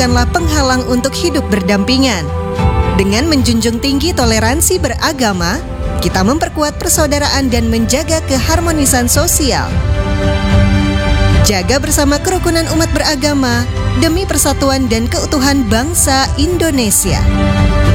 bukanlah penghalang untuk hidup berdampingan. Dengan menjunjung tinggi toleransi beragama, kita memperkuat persaudaraan dan menjaga keharmonisan sosial. Jaga bersama kerukunan umat beragama demi persatuan dan keutuhan bangsa Indonesia.